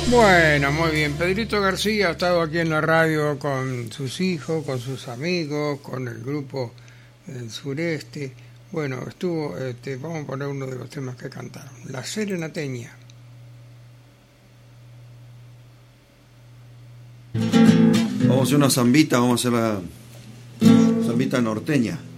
Bueno, muy bien. Pedrito García ha estado aquí en la radio con sus hijos, con sus amigos, con el grupo del sureste. Bueno, estuvo, vamos a poner uno de los temas que cantaron, La Serenateña. Vamos a hacer una zambita, vamos a hacer la zambita norteña.